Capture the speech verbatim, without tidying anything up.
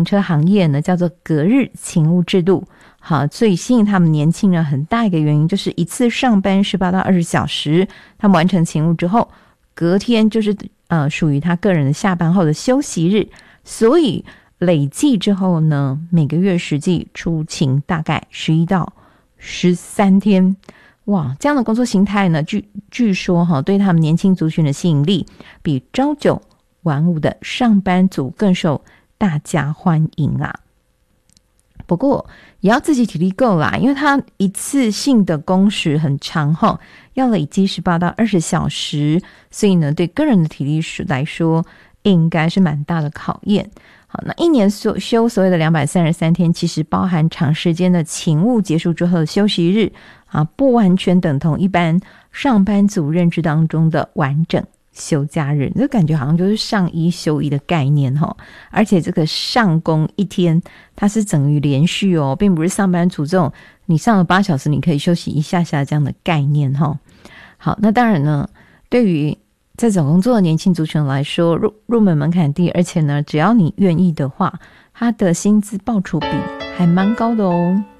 车行业呢叫做隔日勤务制度。好，最吸引他们年轻人很大一个原因就是一次上班十八到二十小时，他们完成勤务之后，隔天就是呃属于他个人的下班后的休息日，所以累计之后呢，每个月实际出勤大概十一到十三天。哇，这样的工作形态呢，据据说哈，对他们年轻族群的吸引力比朝九晚五的上班族更受大家欢迎啊。不过也要自己体力够啦，因为他一次性的工时很长哈，要累积十八到二十小时，所以呢，对个人的体力来说，应该是蛮大的考验。好，那一年所休所谓的两百三十三天，其实包含长时间的勤务结束之后的休息日啊，不完全等同一般上班族认知当中的完整休假日，这感觉好像就是上一休一的概念齁。而且这个上工一天它是等于连续哦，并不是上班族这种你上了八小时你可以休息一下下这样的概念齁。好，那当然呢，对于在找工作的年轻族群来说，入入门门槛低，而且呢只要你愿意的话，他的薪资报酬比还蛮高的哦。